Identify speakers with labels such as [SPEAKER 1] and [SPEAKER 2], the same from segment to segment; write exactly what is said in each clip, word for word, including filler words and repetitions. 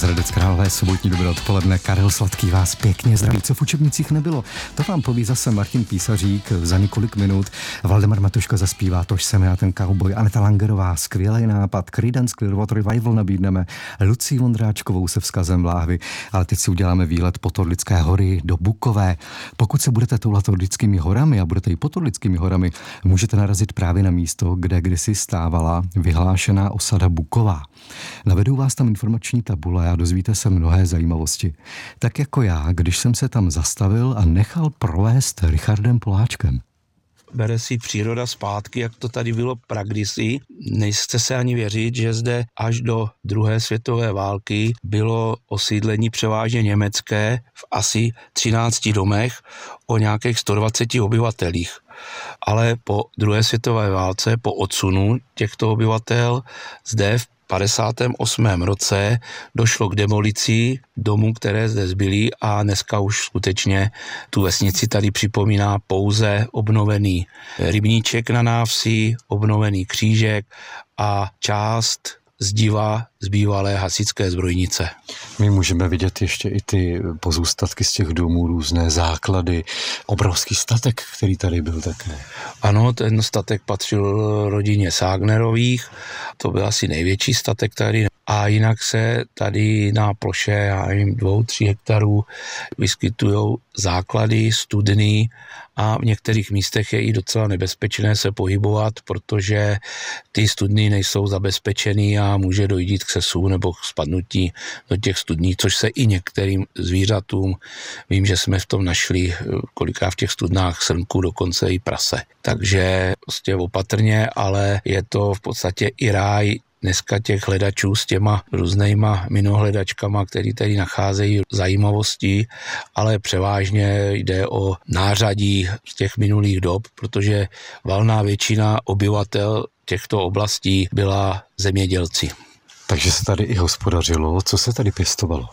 [SPEAKER 1] z Hradec Králové, sobotní dobré odpoledne. Karel Sladký vás pěkně zdraví. Co v učebnicích nebylo, to vám poví zase Martin Písařík za několik minut. Valdemar Matuška zaspívá Tož jsem já, ten cowboy. Aneta Langerová, skvělý nápad. Creedence Clearwater Revival nabídneme. Lucii Vondráčkovou se vzkazem láhvy. Ale teď si uděláme výlet po Torlické hory do Bukové. Pokud se budete toulat Torlickými horami a budete i po Torlickými horami, můžete narazit právě na místo, kde kdysi stávala vyhlášená osada Buková. Navedou vás tam informační tabule a dozvíte se mnohé zajímavosti. Tak jako já, když jsem se tam zastavil a nechal provést Richardem Poláčkem.
[SPEAKER 2] Bere si příroda zpátky, jak to tady bylo pragdisy. Nejste se ani věřit, že zde až do druhé světové války bylo osídlení převážně německé v asi třinácti domech o nějakých sto dvaceti obyvatelích. Ale po druhé světové válce, po odsunu těchto obyvatel, zde v padesátém osmém roce došlo k demolici domů, které zde zbyly a dneska už skutečně tu vesnici tady připomíná pouze obnovený rybníček na návsi, obnovený křížek a část zdiva z bývalé hasičské zbrojnice.
[SPEAKER 1] My můžeme vidět ještě i ty pozůstatky z těch domů, různé základy, obrovský statek, který tady byl také.
[SPEAKER 2] Ano, ten statek patřil rodině Ságnerových, to byl asi největší statek tady. A jinak se tady na ploše, já nevím, dvou, tří hektarů vyskytují základy, studny a v některých místech je i docela nebezpečné se pohybovat, protože ty studny nejsou zabezpečený a může dojít k sesu nebo k spadnutí do těch studní, což se i některým zvířatům, vím, že jsme v tom našli kolikrát v těch studnách srnku, dokonce i prase. Takže prostě opatrně, ale je to v podstatě i ráj dneska těch hledačů s těma různýma minohledačkama, který tady nacházejí zajímavosti, ale převážně jde o nářadí z těch minulých dob, protože valná většina obyvatel těchto oblastí byla zemědělci.
[SPEAKER 1] Takže se tady i hospodařilo. Co se tady pěstovalo?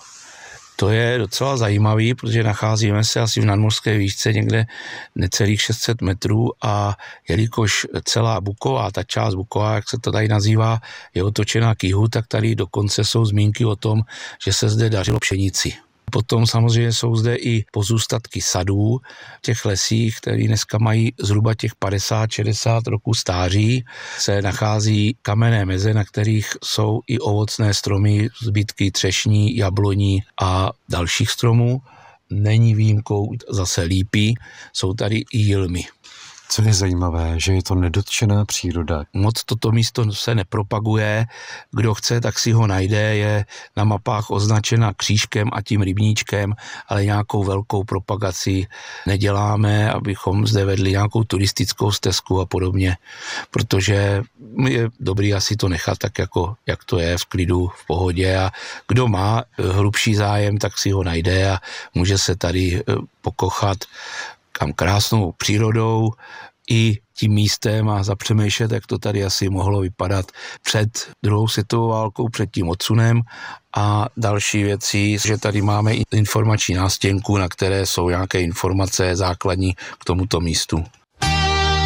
[SPEAKER 2] To je docela zajímavý, protože nacházíme se asi v nadmořské výšce někde necelých šest set metrů a jelikož celá Buková, ta část Buková, jak se to tady nazývá, je otočena k jihu, tak tady dokonce jsou zmínky o tom, že se zde dařilo pšenici. Potom samozřejmě jsou zde i pozůstatky sadů v těch lesích, které dneska mají zhruba těch padesát šedesát roků stáří. Se nachází kamenné meze, na kterých jsou i ovocné stromy, zbytky třešní, jabloní a dalších stromů. Není výjimkou zase lípy, jsou tady i jilmy.
[SPEAKER 1] Co je zajímavé, že je to nedotčená příroda.
[SPEAKER 2] Moc toto místo se nepropaguje, kdo chce, tak si ho najde, je na mapách označena křížkem a tím rybníčkem, ale nějakou velkou propagaci neděláme, abychom zde vedli nějakou turistickou stezku a podobně, protože je dobrý asi to nechat tak, jako, jak to je, v klidu, v pohodě a kdo má hlubší zájem, tak si ho najde a může se tady pokochat kam krásnou přírodou i tím místem a zapřemýšlet, jak to tady asi mohlo vypadat před druhou světovou válkou, před tím odsunem a další věci, že tady máme informační nástěnku, na které jsou nějaké informace základní k tomuto místu.